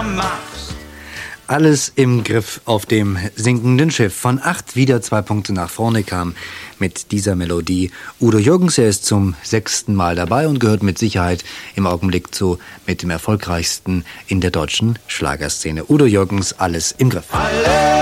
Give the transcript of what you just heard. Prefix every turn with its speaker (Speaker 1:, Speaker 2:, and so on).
Speaker 1: machst.
Speaker 2: Alles im Griff auf dem sinkenden Schiff. Von 8 wieder 2 Punkte nach vorne kam mit dieser Melodie Udo Jürgens. Er ist zum 6. Mal dabei und gehört mit Sicherheit im Augenblick mit dem erfolgreichsten in der deutschen Schlagerszene. Udo Jürgens, alles im Griff.